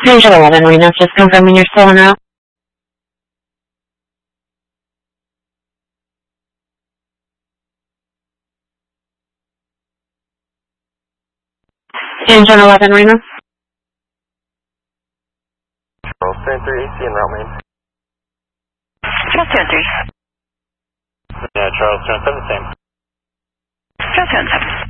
Angel 11 Reno, just confirming you're still en route. Angel 11 Reno. Charles 3 AC en route main. Charles 2 and 3. Yeah, Charles 2 and 7, same. Charles 2 and 7.